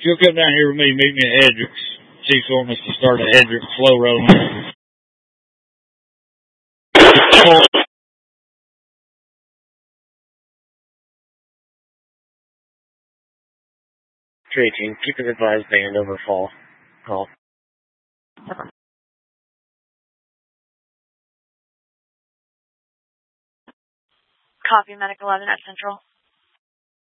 She'll come down here with me, meet me at Hendricks. She wants us to start at Hendricks, slow rolling. 318, keep an advised band over fall. Call. Copy, Medic 11 at Central.